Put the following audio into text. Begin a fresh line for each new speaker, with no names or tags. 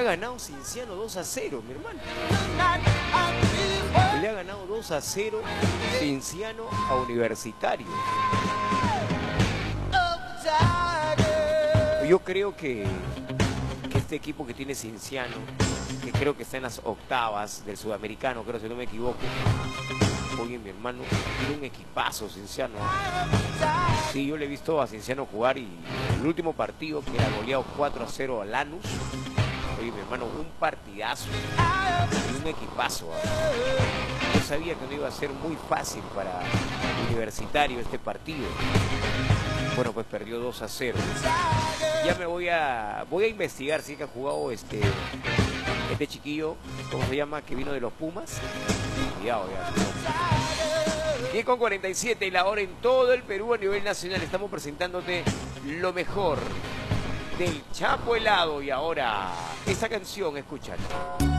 ganado Cienciano 2-0, mi hermano. Le ha ganado 2-0 Cienciano a Universitario. Yo creo que este equipo que tiene Cienciano, que creo que está en las octavas del Sudamericano, creo, si no me equivoco. Oye, mi hermano, tiene un equipazo Cienciano. Sí, yo le he visto a Cienciano jugar y el último partido, que era goleado 4-0 a Lanús. Oye, mi hermano, un partidazo y un equipazo. Yo sabía que no iba a ser muy fácil para Universitario este partido. Bueno, pues perdió 2-0. Ya me voy a investigar si es que ha jugado este chiquillo, ¿cómo se llama? Que vino de los Pumas. Cuidado ya. 10:47 la hora en todo el Perú a nivel nacional. Estamos presentándote lo mejor del Chapo Helado. Y ahora, esa canción, escúchala.